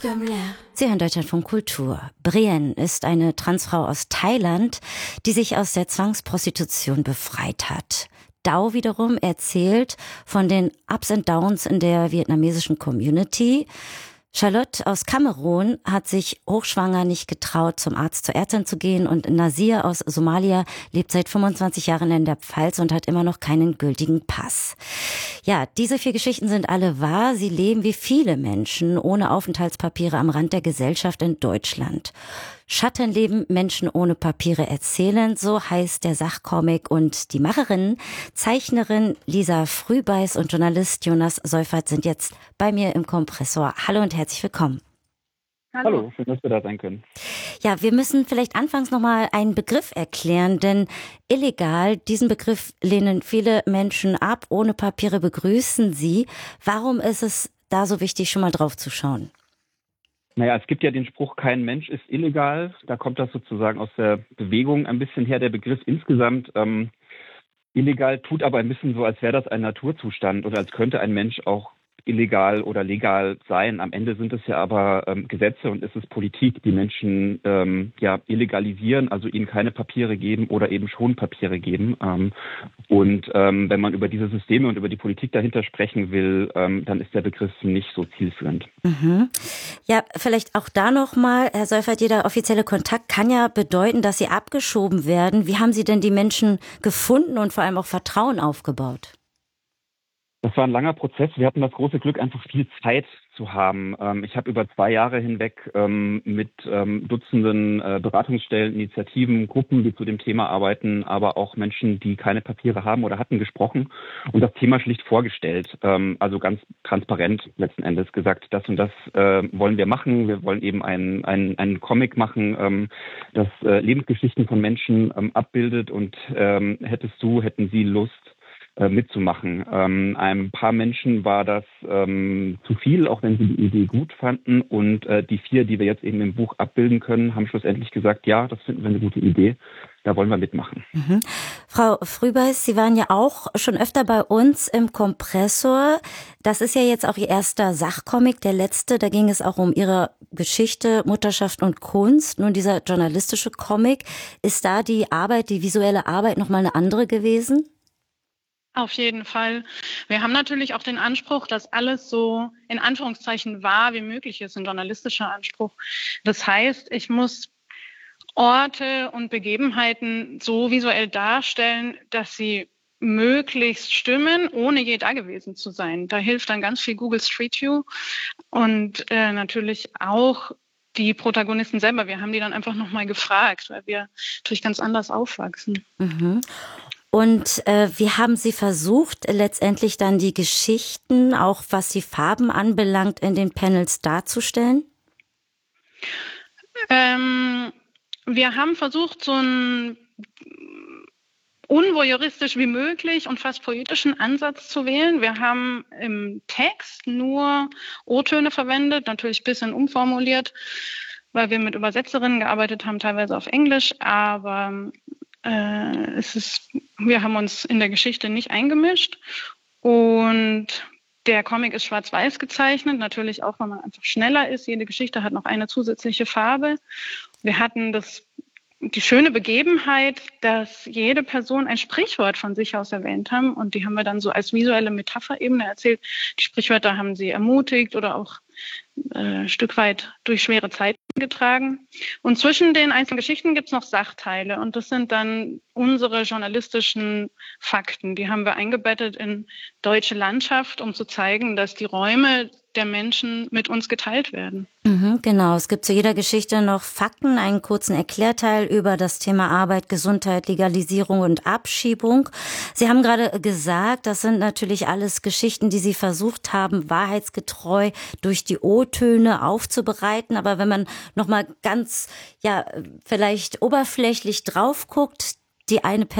Sie hören Deutschlandfunk Kultur. Brienne ist eine Transfrau aus Thailand, die sich aus der Zwangsprostitution befreit hat. Dau wiederum erzählt von den Ups and Downs in der vietnamesischen Community. Charlotte aus Kamerun hat sich hochschwanger nicht getraut, zum Arzt, zur Ärztin zu gehen, und Nasir aus Somalia lebt seit 25 Jahren in der Pfalz und hat immer noch keinen gültigen Pass. Ja, diese 4 Geschichten sind alle wahr. Sie leben wie viele Menschen ohne Aufenthaltspapiere am Rand der Gesellschaft in Deutschland. Schattenleben Menschen ohne Papiere erzählen, so heißt der Sachcomic, und die Macherinnen, Zeichnerin Lisa Frühbeiß und Journalist Jonas Seufert sind jetzt bei mir im Kompressor. Hallo und herzlich willkommen. Hallo, schön, dass wir da sein können. Ja, wir müssen vielleicht anfangs nochmal einen Begriff erklären, denn illegal, diesen Begriff lehnen viele Menschen ab, ohne Papiere begrüßen sie. Warum ist es da so wichtig, schon mal drauf zu schauen? Naja, es gibt ja den Spruch, kein Mensch ist illegal. Da kommt das sozusagen aus der Bewegung ein bisschen her, der Begriff insgesamt. Illegal tut aber ein bisschen so, als wäre das ein Naturzustand oder als könnte ein Mensch auch illegal oder legal sein. Am Ende sind es ja aber Gesetze und es ist Politik, die Menschen illegalisieren, also ihnen keine Papiere geben oder eben schon Papiere geben. Wenn man über diese Systeme und über die Politik dahinter sprechen will, dann ist der Begriff nicht so zielführend. Mhm. Ja, vielleicht auch da nochmal, Herr Seufert, jeder offizielle Kontakt kann ja bedeuten, dass sie abgeschoben werden. Wie haben Sie denn die Menschen gefunden und vor allem auch Vertrauen aufgebaut? Das war ein langer Prozess. Wir hatten das große Glück, einfach viel Zeit zu haben. Ich habe über 2 Jahre hinweg mit Dutzenden Beratungsstellen, Initiativen, Gruppen, die zu dem Thema arbeiten, aber auch Menschen, die keine Papiere haben oder hatten, gesprochen und das Thema schlicht vorgestellt. Also ganz transparent letzten Endes gesagt, das und das wollen wir machen. Wir wollen eben einen Comic machen, das Lebensgeschichten von Menschen abbildet, und hätten Sie Lust, mitzumachen. Ein paar Menschen war das zu viel, auch wenn sie die Idee gut fanden. Und die 4, die wir jetzt eben im Buch abbilden können, haben schlussendlich gesagt, ja, das finden wir eine gute Idee. Da wollen wir mitmachen. Mhm. Frau Frühbeiß, Sie waren ja auch schon öfter bei uns im Kompressor. Das ist ja jetzt auch Ihr erster Sachcomic, der letzte. Da ging es auch um Ihre Geschichte, Mutterschaft und Kunst. Nun, dieser journalistische Comic, ist da die visuelle Arbeit nochmal eine andere gewesen? Auf jeden Fall. Wir haben natürlich auch den Anspruch, dass alles so in Anführungszeichen wahr wie möglich ist, ein journalistischer Anspruch. Das heißt, ich muss Orte und Begebenheiten so visuell darstellen, dass sie möglichst stimmen, ohne je da gewesen zu sein. Da hilft dann ganz viel Google Street View und natürlich auch die Protagonisten selber. Wir haben die dann einfach nochmal gefragt, weil wir natürlich ganz anders aufwachsen. Mhm. Und wie haben Sie versucht, letztendlich dann die Geschichten, auch was die Farben anbelangt, in den Panels darzustellen? Wir haben versucht, so einen unvoyeuristisch wie möglich und fast poetischen Ansatz zu wählen. Wir haben im Text nur O-Töne verwendet, natürlich ein bisschen umformuliert, weil wir mit Übersetzerinnen gearbeitet haben, teilweise auf Englisch, aber wir haben uns in der Geschichte nicht eingemischt, und der Comic ist schwarz-weiß gezeichnet, natürlich auch, weil man einfach schneller ist. Jede Geschichte hat noch eine zusätzliche Farbe. Wir hatten die schöne Begebenheit, dass jede Person ein Sprichwort von sich aus erwähnt haben, und die haben wir dann so als visuelle Metapherebene erzählt. Die Sprichwörter haben sie ermutigt oder auch ein Stück weit durch schwere Zeiten getragen. Und zwischen den einzelnen Geschichten gibt es noch Sachteile, und das sind dann unsere journalistischen Fakten. Die haben wir eingebettet in deutsche Landschaft, um zu zeigen, dass die Räume der Menschen mit uns geteilt werden. Genau, es gibt zu jeder Geschichte noch Fakten, einen kurzen Erklärteil über das Thema Arbeit, Gesundheit, Legalisierung und Abschiebung. Sie haben gerade gesagt, das sind natürlich alles Geschichten, die Sie versucht haben, wahrheitsgetreu durch die O-Töne aufzubereiten. Aber wenn man nochmal ganz, vielleicht oberflächlich drauf guckt, die eine